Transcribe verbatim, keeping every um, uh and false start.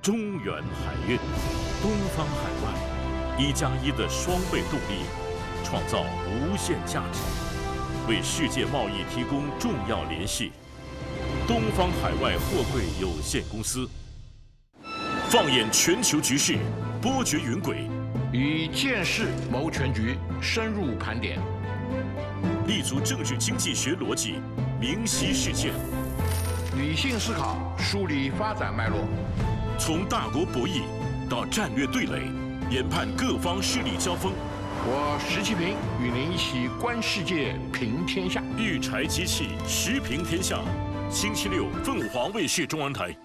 中远海运、东方海外，一加一的双倍动力，创造无限价值，为世界贸易提供重要联系。东方海外货柜有限公司。放眼全球局势，波谲云诡， 以见识谋全局，深入盘点， 立足政治经济学逻辑，明晰事件， 理性思考，梳理发展脉络。 从大国博弈到战略对垒，研判各方势力交锋。 我石其平与您一起观世界，评天下。 御柴机器时评天下，星期六凤凰卫视中文台。